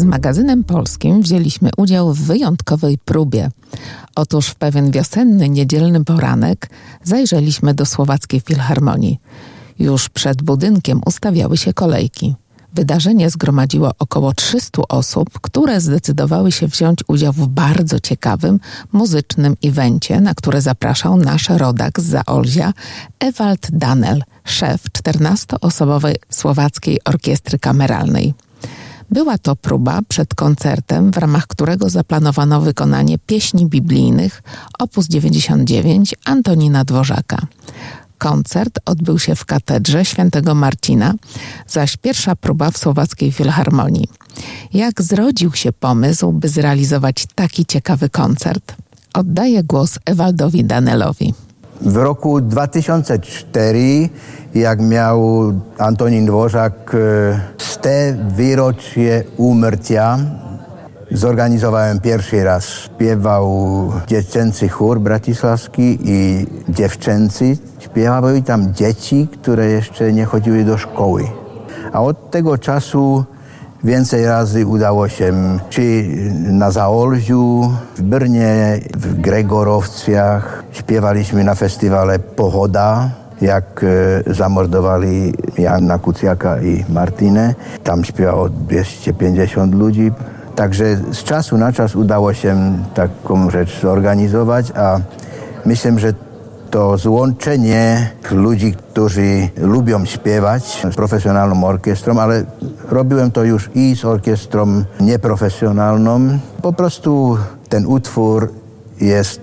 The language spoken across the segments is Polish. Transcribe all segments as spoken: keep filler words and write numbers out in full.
Magazynem Polskim wzięliśmy udział w wyjątkowej próbie. Otóż w pewien wiosenny, niedzielny poranek zajrzeliśmy do Słowackiej Filharmonii. Już przed budynkiem ustawiały się kolejki. Wydarzenie zgromadziło około trzystu osób, które zdecydowały się wziąć udział w bardzo ciekawym, muzycznym evencie, na które zapraszał nasz rodak z Zaolzia, Ewald Danel, szef czternastoosobowej Słowackiej Orkiestry Kameralnej. Była to próba przed koncertem, w ramach którego zaplanowano wykonanie pieśni biblijnych opus dziewięćdziesiąt dziewięć Antonina Dworzaka. Koncert odbył się w katedrze świętego Marcina, zaś pierwsza próba w Słowackiej Filharmonii. Jak zrodził się pomysł, by zrealizować taki ciekawy koncert? Oddaję głos Ewaldowi Danelowi. W roku dwa tysiące czwartym, jak miał Antonin Dworzak sto wyrocznie umrcia, zorganizowałem pierwszy raz. Śpiewał dziecięcy chór bratisławski i dziewczęcy. Śpiewały tam dzieci, które jeszcze nie chodziły do szkoły. A od tego czasu więcej razy udało się, czy na Zaolziu, w Brnie, w Gregorowcach. Śpiewaliśmy na festiwale Pochoda, jak e, zamordowali Jana Kucjaka i Martinę. Tam śpiewało dwieście pięćdziesiąt ludzi. Także z czasu na czas udało się taką rzecz zorganizować, a myślę, że to złączenie ludzi, którzy lubią śpiewać z profesjonalną orkiestrą, ale robiłem to już i z orkiestrą nieprofesjonalną. Po prostu ten utwór jest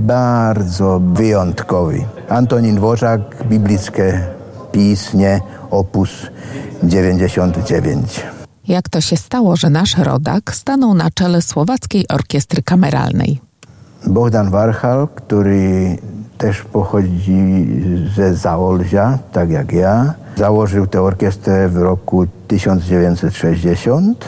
bardzo wyjątkowy. Antonin Dworzak, biblijskie pieśnie, opus dziewięćdziesiąt dziewięć. Jak to się stało, że nasz rodak stanął na czele Słowackiej Orkiestry Kameralnej? Bohdan Warchal, który też pochodzi ze Zaolzia, tak jak ja, założył tę orkiestrę w roku tysiąc dziewięćset sześćdziesiątym,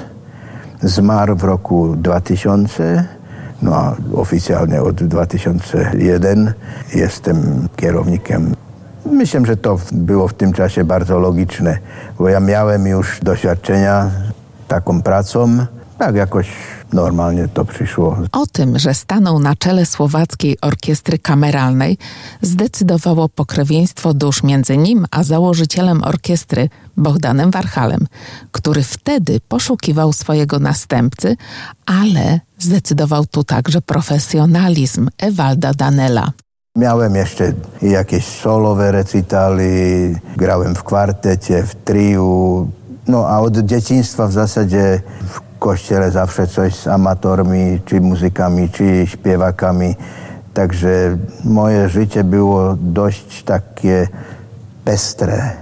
zmarł w roku dwa tysiące, no a oficjalnie od dwa tysiące pierwszego jestem kierownikiem. Myślę, że to było w tym czasie bardzo logiczne, bo ja miałem już doświadczenia taką pracą, tak jakoś normalnie to przyszło. O tym, że stanął na czele Słowackiej Orkiestry Kameralnej, zdecydowało pokrewieństwo dusz między nim a założycielem orkiestry Bohdanem Warchalem, który wtedy poszukiwał swojego następcy, ale zdecydował tu także profesjonalizm Ewalda Danela. Miałem jeszcze jakieś solowe recitali, grałem w kwartecie, w triu, no a od dzieciństwa w zasadzie w kościele zawsze coś z amatorami, czy muzykami, czy śpiewakami. Także moje życie było dość takie pestre.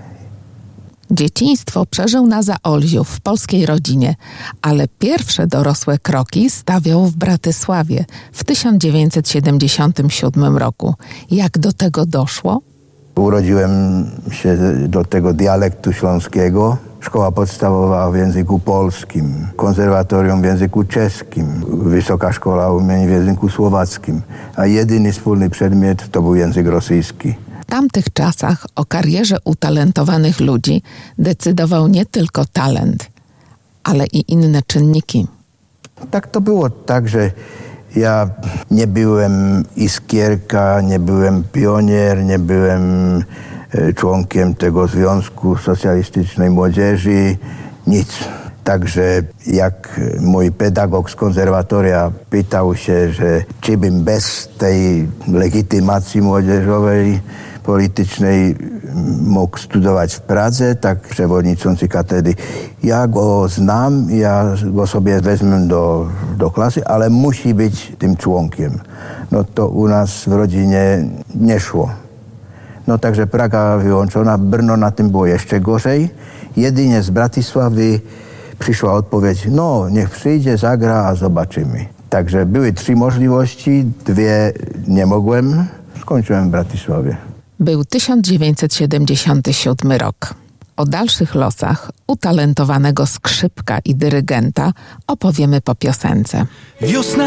Dzieciństwo przeżył na Zaolziu, w polskiej rodzinie, ale pierwsze dorosłe kroki stawiał w Bratysławie w tysiąc dziewięćset siedemdziesiątym siódmym roku. Jak do tego doszło? Urodziłem się do tego dialektu śląskiego. Szkoła podstawowa w języku polskim, konserwatorium w języku czeskim, wysoka szkoła umień w języku słowackim, a jedyny wspólny przedmiot to był język rosyjski. W tamtych czasach o karierze utalentowanych ludzi decydował nie tylko talent, ale i inne czynniki. Tak to było, tak, że ja nie byłem iskierka, nie byłem pionier, nie byłem członkiem tego Związku Socjalistycznej Młodzieży, nic. Także jak mój pedagog z konserwatoria pytał się, że czy bym bez tej legitymacji młodzieżowej, politycznej mógł studować w Pradze, tak przewodniczący katedry. Ja go znam, ja go sobie wezmę do, do klasy, ale musi być tym członkiem. No to u nas w rodzinie nie szło. No także Praga wyłączona, Brno na tym było jeszcze gorzej. Jedynie z Bratysławy przyszła odpowiedź, no niech przyjdzie, zagra, a zobaczymy. Także były trzy możliwości, dwie nie mogłem, skończyłem w Bratysławie. Był tysiąc dziewięćset siedemdziesiąty siódmy rok. O dalszych losach utalentowanego skrzypka i dyrygenta opowiemy po piosence. Wiosna